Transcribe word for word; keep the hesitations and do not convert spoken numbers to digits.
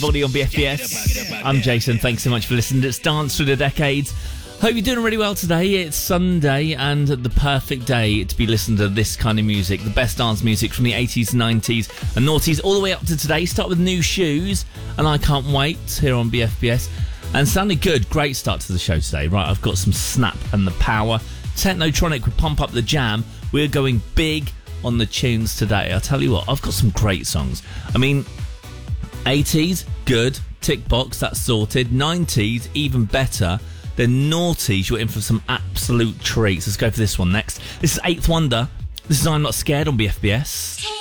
Body on B F B S. I'm Jason. Thanks so much for listening. It's Dance Through the Decades. Hope you're doing really well today. It's Sunday and the perfect day to be listening to this kind of music. The best dance music from the eighties, nineties and noughties all the way up to today. Start with New Shoes and I Can't Wait here on B F B S. And sounding good. Great start to the show today. Right, I've got some Snap and the Power. Technotronic with Pump Up the Jam. We're going big on the tunes today. I'll tell you what, I've got some great songs. I mean, eighties, good. Tick box, that's sorted. nineties, even better. Then noughties, you're in for some absolute treats. Let's go for this one next. This is Eighth Wonder. This is I'm Not Scared on B F B S.